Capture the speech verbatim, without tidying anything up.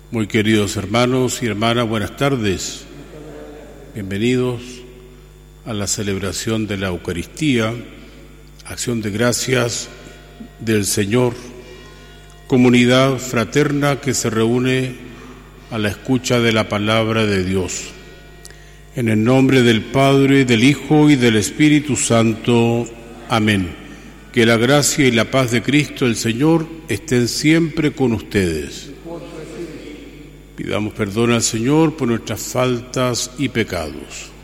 Muy queridos hermanos y hermanas, buenas tardes. Bienvenidos a la celebración de la Eucaristía, acción de gracias del Señor, comunidad fraterna que se reúne a la escucha de la palabra de Dios. En el nombre del Padre, del Hijo y del Espíritu Santo. Amén. Que la gracia y la paz de Cristo el Señor estén siempre con ustedes. Pidamos perdón al Señor por nuestras faltas y pecados.